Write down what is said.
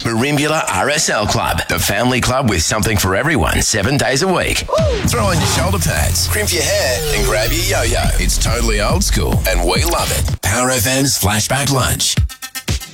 Merimbula RSL Club, the family club with something for everyone 7 days a week. Throw on your shoulder pads, crimp your hair, and grab your yo-yo. It's totally old school, and we love it. Power FM's Flashback Lunch.